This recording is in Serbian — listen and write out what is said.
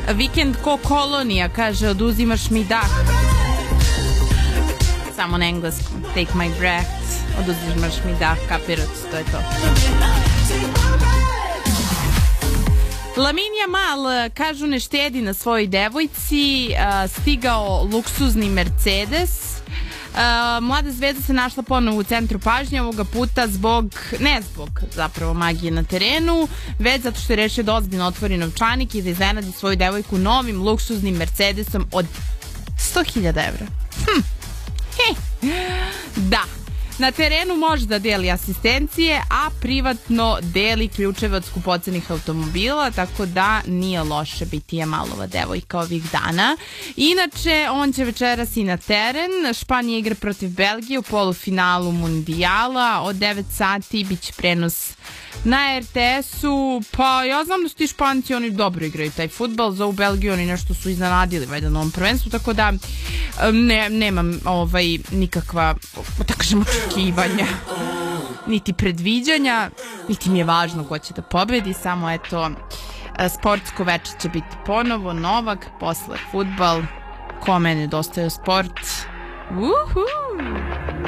Vikend ko kolonija, kaže oduzimaš mi dah. Samo na engleskom. Take my breath. Oduzimaš mi dah, kapirac, to je to. Laminija Mal, kažu, ne štedi na svojoj devojci, stigao luksuzni Mercedes. Mlada zvezda se našla ponovo u centru pažnje, ovoga puta ne zbog zapravo magije na terenu, već zato što je rešio da ozbiljno otvori novčanik i da iznenadi svoju devojku novim luksuznim Mercedesom od 100.000 evra. Da. Na terenu može da deli asistencije, a privatno deli ključeve od skupocenih automobila, tako da nije loše biti Jamalova devojka ovih dana. Inače, on će večeras i na teren. Španija igra protiv Belgije u polufinalu mundijala. Od 9 sati biće prenos na RTS-u. Pa ja znam da su ti Španci, oni dobro igraju taj fudbal. Za u Belgiju oni nešto su iznenadili valjda na ovom prvenstvu, tako da nemam nikakva, da kažem, očekivanja, niti predviđanja, niti mi je važno ko će da pobedi, samo eto, sportsko veče će biti ponovo, Novak, posle fudbal, kome nedostaje sport. Uhu!